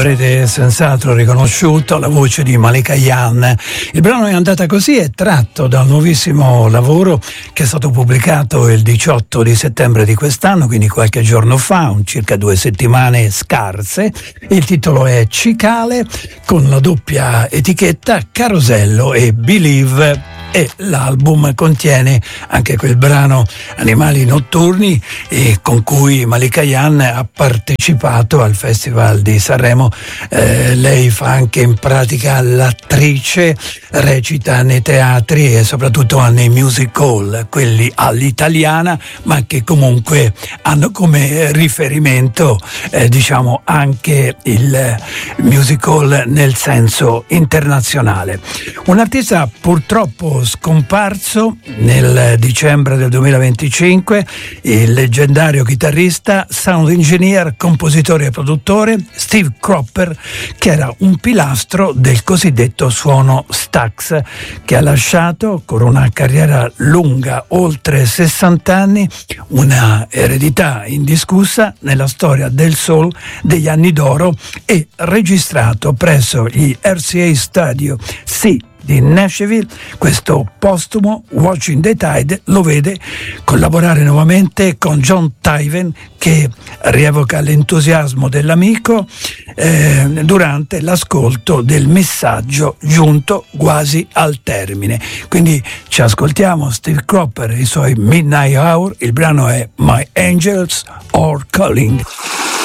avrete senz'altro riconosciuto la voce di Malika Ayane. Il brano È andata così è tratto dal nuovissimo lavoro che è stato pubblicato il 18 di settembre di quest'anno, quindi qualche giorno fa, circa 2 settimane scarse. Il titolo è Cicale, con la doppia etichetta Carosello e Believe, e l'album contiene anche quel brano Animali notturni con cui Malika Ayane ha partecipato al Festival di Sanremo. Lei fa anche in pratica l'attrice, recita nei teatri e soprattutto nei musical, quelli all'italiana, ma che comunque hanno come riferimento diciamo anche il musical nel senso internazionale. Un artista purtroppo scomparso nel dicembre del 2025, il leggendario chitarrista, sound engineer, compositore e produttore Steve Cropper, che era un pilastro del cosiddetto suono Stax, che ha lasciato, con una carriera lunga, oltre 60 anni, una eredità indiscussa nella storia del soul degli anni d'oro, e registrato presso gli RCA Studio C di Nashville. Questo postumo, Watching the Tide, lo vede collaborare nuovamente con John Tyven, che rievoca l'entusiasmo dell'amico durante l'ascolto del messaggio giunto quasi al termine. Quindi ci ascoltiamo Steve Cropper e i suoi Midnight Hour. Il brano è My Angels Are Calling.